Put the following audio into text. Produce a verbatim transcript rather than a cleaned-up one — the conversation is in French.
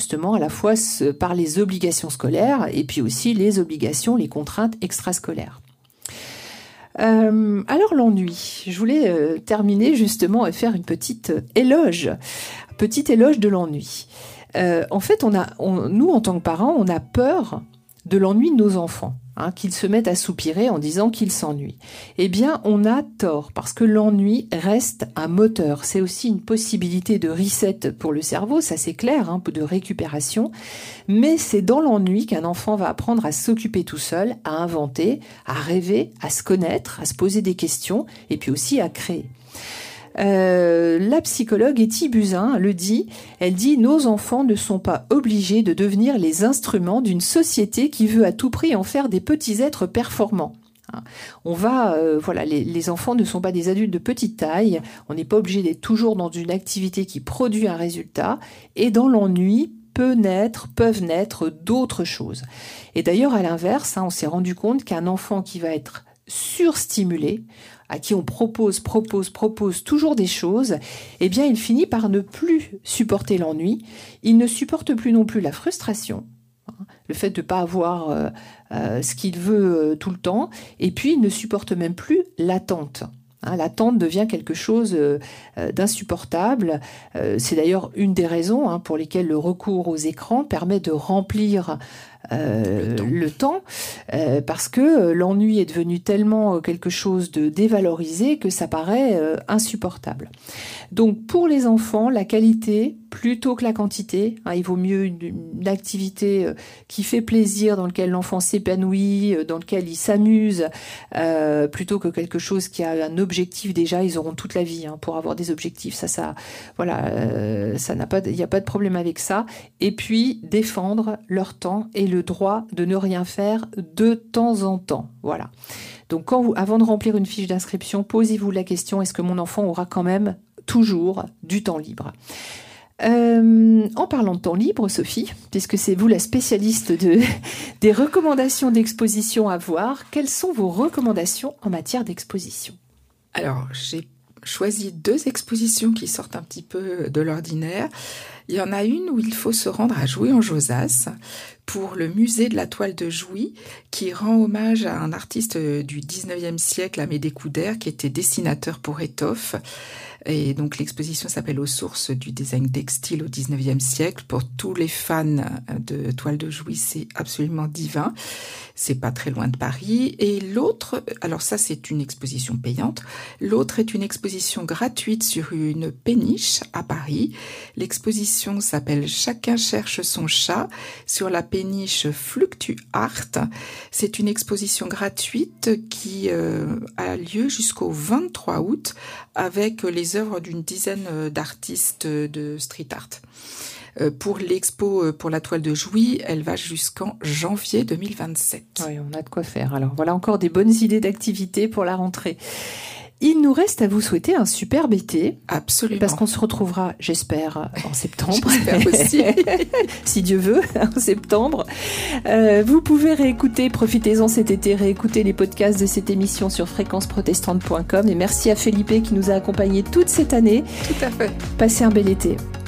justement à la fois par les obligations scolaires et puis aussi les obligations, les contraintes extrascolaires. Euh, alors l'ennui, je voulais euh, terminer justement et faire une petite éloge, petit éloge de l'ennui. Euh, en fait, on a, on, nous en tant que parents, on a peur de l'ennui de nos enfants, hein, qu'ils se mettent à soupirer en disant qu'ils s'ennuient. Eh bien, on a tort, parce que l'ennui reste un moteur. C'est aussi une possibilité de reset pour le cerveau, ça c'est clair, hein, de récupération. Mais c'est dans l'ennui qu'un enfant va apprendre à s'occuper tout seul, à inventer, à rêver, à se connaître, à se poser des questions, et puis aussi à créer. Euh, la psychologue Etty Buzyn le dit, elle dit « Nos enfants ne sont pas obligés de devenir les instruments d'une société qui veut à tout prix en faire des petits êtres performants. » On va, euh, voilà, les, les enfants ne sont pas des adultes de petite taille, on n'est pas obligé d'être toujours dans une activité qui produit un résultat, et dans l'ennui, peut naître, peuvent naître d'autres choses. Et d'ailleurs, à l'inverse, hein, on s'est rendu compte qu'un enfant qui va être surstimulé, à qui on propose, propose, propose toujours des choses, eh bien, il finit par ne plus supporter l'ennui. Il ne supporte plus non plus la frustration, hein, le fait de ne pas avoir euh, euh, ce qu'il veut euh, tout le temps, et puis il ne supporte même plus l'attente. Hein, l'attente devient quelque chose euh, d'insupportable. Euh, c'est d'ailleurs une des raisons hein, pour lesquelles le recours aux écrans permet de remplir Euh, le temps, le temps euh, parce que l'ennui est devenu tellement quelque chose de dévalorisé que ça paraît euh, insupportable. Donc pour les enfants, la qualité plutôt que la quantité, hein, il vaut mieux une, une activité euh, qui fait plaisir, dans laquelle l'enfant s'épanouit, euh, dans laquelle il s'amuse, euh, plutôt que quelque chose qui a un objectif. Déjà, ils auront toute la vie hein, pour avoir des objectifs. Ça, ça, voilà, euh, ça n'a pas, il n'y a pas de problème avec ça. Et puis défendre leur temps et le droit de ne rien faire de temps en temps. Voilà. Donc, quand vous, avant de remplir une fiche d'inscription, posez-vous la question, est-ce que mon enfant aura quand même toujours du temps libre ? Euh, en parlant de temps libre, Sophie, puisque c'est vous la spécialiste de, des recommandations d'exposition à voir, quelles sont vos recommandations en matière d'exposition ? Alors, j'ai choisi deux expositions qui sortent un petit peu de l'ordinaire. Il y en a une où il faut se rendre à Jouy-en-Josas pour le musée de la toile de Jouy, qui rend hommage à un artiste du dix-neuvième siècle, Amédée Couder, qui était dessinateur pour étoffe. Et donc l'exposition s'appelle « Aux sources du design textile au dix-neuvième siècle ». Pour tous les fans de toile de Jouy, c'est absolument divin. C'est pas très loin de Paris. Et l'autre, alors ça c'est une exposition payante. L'autre est une exposition gratuite sur une péniche à Paris. L'exposition s'appelle « Chacun cherche son chat » sur la péniche Fluctuart. C'est une exposition gratuite qui euh, a lieu jusqu'au vingt-trois août avec les œuvres d'une dizaine d'artistes de street art. Pour l'expo pour la toile de Jouy, elle va jusqu'en janvier deux mille vingt-sept. Oui, on a de quoi faire. Alors voilà encore des bonnes idées d'activités pour la rentrée. Il nous reste à vous souhaiter un superbe été. Absolument. Parce qu'on se retrouvera, j'espère, en septembre. J'espère aussi. Si Dieu veut, en septembre. Euh, vous pouvez réécouter, profitez-en cet été, réécouter les podcasts de cette émission sur fréquence protestante point com. Et merci à Felipe qui nous a accompagnés toute cette année. Tout à fait. Passez un bel été.